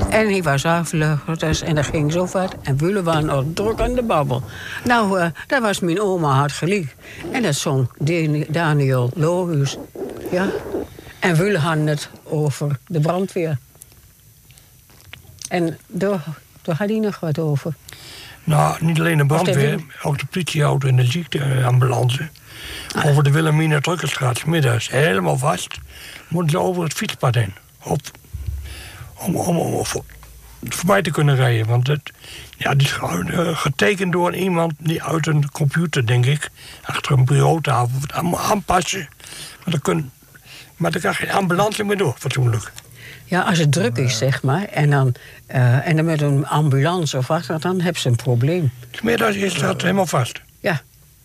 En hij was afvlucht, dus, en dat ging zo ver. En we waren nog druk aan de babbel. Nou, dat was mijn oma had gelijk. En dat zong Daniel Lohuus. Ja. En we hadden het over de brandweer. En daar had hij nog wat over. Nou, niet alleen de brandweer, ook de politieauto en de ziekteambulance. Over de Wilhelmina Drukkerstraat, 's middags, helemaal vast. Moeten ze over het fietspad heen. Om voorbij te kunnen rijden. Want het is getekend door iemand die uit een computer, denk ik, achter een bureautafel het allemaal aanpassen. Maar dan kan geen ambulance meer door, fatsoenlijk. Ja, als het druk is, zeg maar, en dan met een ambulance of wat, dan hebben ze een probleem. 's middags is dat helemaal vast. Ja.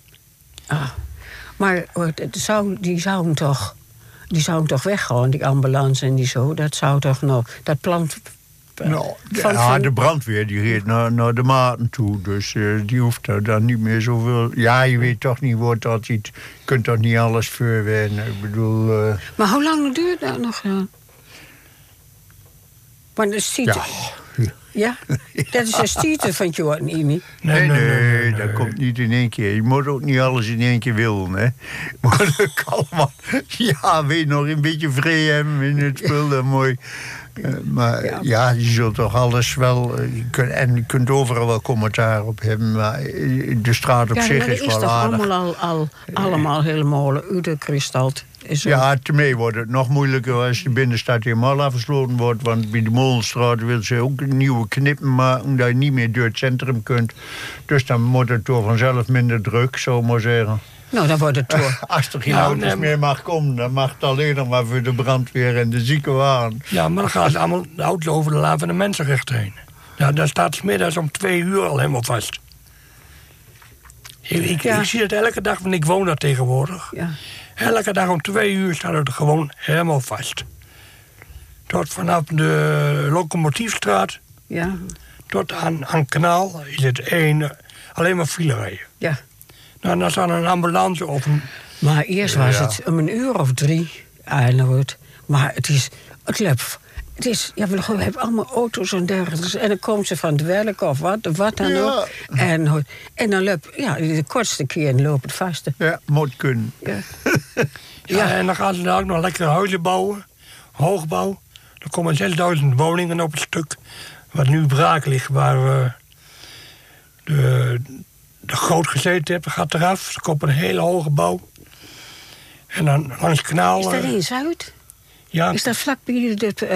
Maar die zouden toch weggaan, die ambulance en die zo. Dat zou toch nog... Dat plan... De brandweer die reed naar de Maarten toe. Dus die hoeft er dan niet meer zoveel... Ja, je weet toch niet wat dat iets... Je kunt toch niet alles voorwennen. Ik bedoel... Maar hoe lang duurt dat nog? Want het ziet... Ja? Dat is een stierte van Jordan Imi. Nee, dat komt niet in één keer. Je moet ook niet alles in één keer willen, hè. Maar dat kan allemaal... Ja, weet je nog, een beetje vrij hebben in het spul, dat mooi. Maar ja, je zult toch alles wel... Je kunt overal wel commentaar op hebben, maar de straat op zich is wel aardig. Ja, dat is toch allemaal helemaal uitgekristald. Ja, daarmee wordt het nog moeilijker als de binnenstad helemaal afgesloten wordt. Want bij de Molenstraat wil ze ook nieuwe knippen maken, dat je niet meer door het centrum kunt. Dus dan moet het door vanzelf minder druk, zou ik maar zeggen. Nou, dan wordt het door. Als er geen auto's meer mag komen, dan mag het alleen nog maar voor de brandweer en de ziekenwagen. Ja, maar dan gaan ze allemaal de auto over de laan van de mensenrechten heen. Ja, daar staat 's middags om 2 uur al helemaal vast. Ik zie het elke dag, want ik woon daar tegenwoordig. Ja. Elke dag om 2 uur staat het gewoon helemaal vast. Tot vanaf de Locomotiefstraat tot aan Kanaal is het alleen maar file rijden. Ja. Nou, dan staat een ambulance of een... Maar eerst was het om 1 uur of 3 eigenlijk. Maar het is... we hebben allemaal auto's en dergelijke. En dan komen ze van het werk of wat dan ook. En dan loopt de kortste keer loopt het vaste. Ja, moet kunnen. Ja, en dan gaan ze daar ook nog lekker huizen bouwen. Hoogbouw. Er komen 6000 woningen op het stuk. Wat nu braak ligt, waar de groot gezeten heeft. Dat gaat eraf. Er komt een hele hoge bouw. En dan langs het kanaal... Is dat in Zuid? Ja. Is dat vlakbij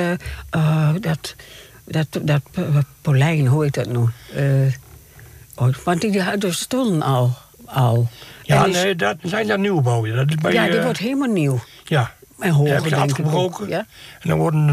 dat Polijn, hoe heet dat nou? Want die stonden al. Ja, nee, dat zijn daar nieuwbouwen. Dat is bij, die wordt helemaal nieuw. Ja. En hoger, hebben ze denk ik afgebroken. ook, ja? En dan worden